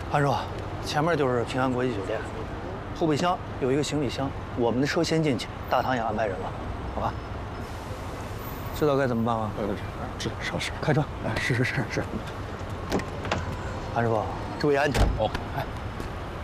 韩叔，前面就是平安国际酒店，后备箱有一个行李箱，我们的车先进去，大堂也安排人了，好吧？知道该怎么办吗？ 是， 开车。 是。 韩师傅，注意安全。 哦，哎。